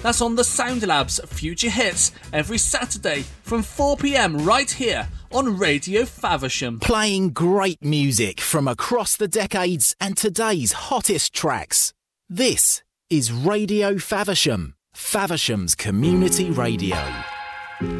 That's on the Soundlab's Future Hits every Saturday from 4 p.m. right here on Radio Faversham. Playing great music from across the decades and today's hottest tracks. This is Radio Faversham, Faversham's community radio.